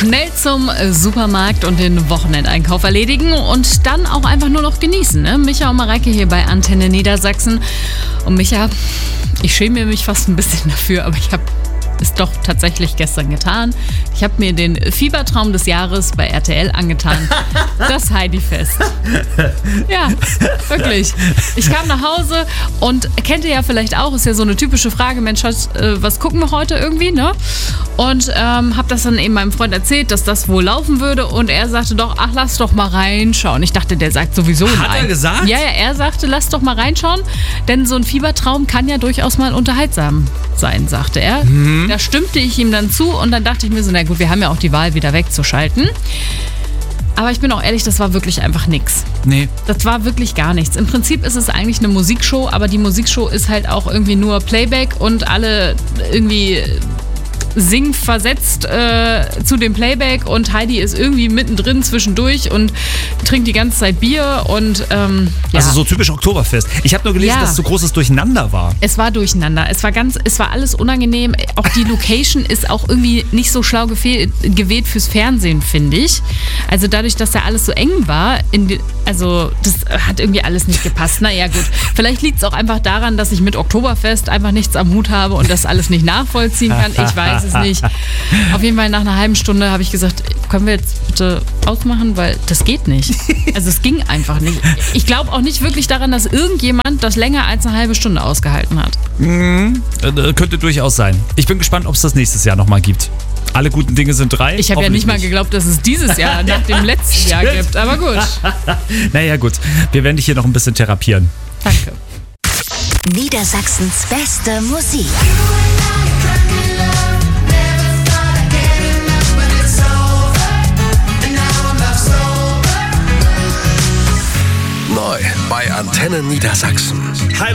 Schnell zum Supermarkt und den Wochenendeinkauf erledigen und dann auch einfach nur noch genießen. Ne? Micha und Mareike hier bei Antenne Niedersachsen. Und Micha, ich schäme mich fast ein bisschen dafür, aber ich habe es doch tatsächlich gestern getan. Ich habe mir den Fiebertraum des Jahres bei RTL angetan. Das Heidi-Fest. Ja, wirklich. Ich kam nach Hause und kennt ihr ja vielleicht auch, ist ja so eine typische Frage, Mensch, was gucken wir heute irgendwie, ne? Und habe das dann eben meinem Freund erzählt, dass das wohl laufen würde und er sagte doch, ach, lass doch mal reinschauen. Ich dachte, der sagt sowieso nein. Hat er gesagt? Ja, er sagte, lass doch mal reinschauen, denn so ein Fiebertraum kann ja durchaus mal unterhaltsam sein, sagte er. Da stimmte ich ihm dann zu und dann dachte ich mir so, na gut, wir haben ja auch die Wahl, wieder wegzuschalten. Aber ich bin auch ehrlich, das war wirklich einfach nix. Nee. Das war wirklich gar nichts. Im Prinzip ist es eigentlich eine Musikshow, aber die Musikshow ist halt auch irgendwie nur Playback und alle irgendwie singen versetzt zu dem Playback und Heidi ist irgendwie mittendrin zwischendurch und trinkt die ganze Zeit Bier und ja. Also so typisch Oktoberfest. Ich habe nur gelesen, dass es so großes Durcheinander war. Es war durcheinander. Es war alles unangenehm. Auch die Location ist auch irgendwie nicht so schlau gewählt fürs Fernsehen, finde ich. Also dadurch, dass da alles so eng war, das hat irgendwie alles nicht gepasst. Naja, gut. Vielleicht liegt es auch einfach daran, dass ich mit Oktoberfest einfach nichts am Hut habe und das alles nicht nachvollziehen kann. Ich weiß es nicht. Auf jeden Fall nach einer halben Stunde habe ich gesagt, können wir jetzt bitte ausmachen, weil das geht nicht. Also es ging einfach nicht. Ich glaube auch nicht wirklich daran, dass irgendjemand das länger als eine halbe Stunde ausgehalten hat. Könnte durchaus sein. Ich bin gespannt, ob es das nächstes Jahr nochmal gibt. Alle guten Dinge sind 3. Ich habe ja nicht mal geglaubt, dass es dieses Jahr nach dem letzten Jahr gibt. Aber gut. Naja, gut. Wir werden dich hier noch ein bisschen therapieren. Danke. Niedersachsens beste Musik. Neu bei Antenne Niedersachsen.